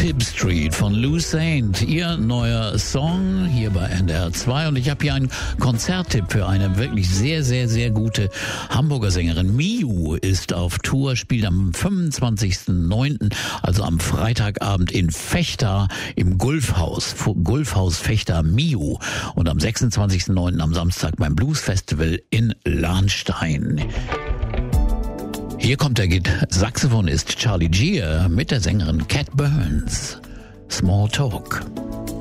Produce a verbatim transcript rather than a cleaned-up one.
Tip Street von Lou Saint, ihr neuer Song hier bei N D R zwei. Und ich habe hier einen Konzerttipp für eine wirklich sehr, sehr, sehr gute Hamburger Sängerin. Miu ist auf Tour, spielt am fünfundzwanzigsten neunten, also am Freitagabend in Vechta im Gulfhaus, Gulfhaus Vechta Miu. Und am sechsundzwanzigsten neunten am Samstag beim Blues Festival in Lahnstein. Hier kommt der Saxophonist Charlie Gier mit der Sängerin Cat Burns. Small Talk.